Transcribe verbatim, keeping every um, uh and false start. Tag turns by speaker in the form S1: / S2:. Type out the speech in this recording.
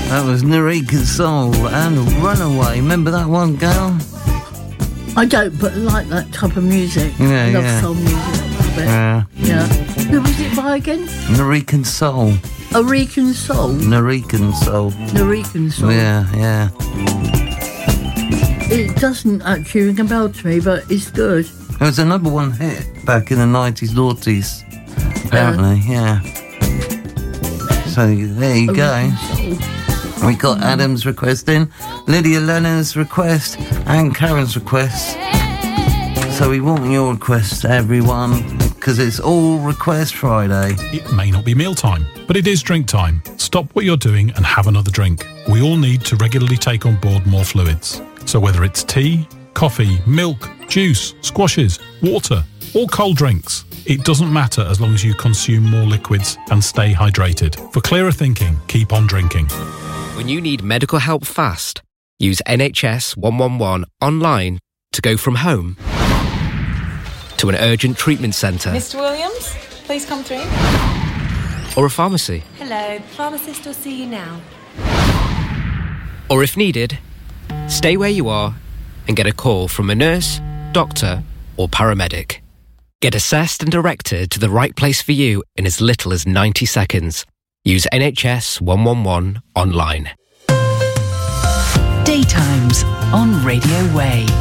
S1: That was Narika Soul and Runaway. Remember that one, girl?
S2: I don't, but I like that type of music.
S1: Yeah,
S2: I love
S1: yeah.
S2: soul music a little bit.
S1: Yeah.
S2: Yeah. Who was it by again?
S1: Narikan Soul.
S2: Narikan Soul?
S1: Narikan Soul.
S2: Narikan Soul.
S1: Yeah, yeah.
S2: It doesn't actually ring a bell to me, but it's good.
S1: It was a number one hit back in the nineties, noughties. Apparently, uh, yeah. So there you go. We got Adam's request in, Lydia Leonard's request, and Karen's request. So we want your requests, everyone, because it's all Request Friday.
S3: It may not be mealtime, but it is drink time. Stop what you're doing and have another drink. We all need to regularly take on board more fluids. So whether it's tea, coffee, milk, juice, squashes, water, or cold drinks, it doesn't matter as long as you consume more liquids and stay hydrated. For clearer thinking, keep on drinking.
S4: When you need medical help fast, use N H S one one one online to go from home to an urgent treatment centre.
S5: Mister Williams, please come through.
S4: Or a pharmacy.
S6: Hello, pharmacist will see you now.
S4: Or if needed, stay where you are and get a call from a nurse, doctor or paramedic. Get assessed and directed to the right place for you in as little as ninety seconds. Use N H S one one one online.
S7: Daytimes on Radio Way.